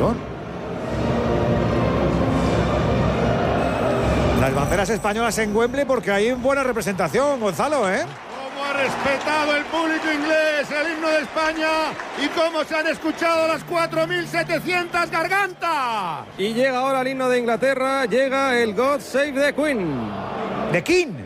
montón. Las banderas españolas en Wembley porque hay buena representación, Gonzalo, ¿eh? Cómo ha respetado el público inglés el himno de España y cómo se han escuchado las 4.700 gargantas. Y llega ahora el himno de Inglaterra, llega el God Save the Queen. The King.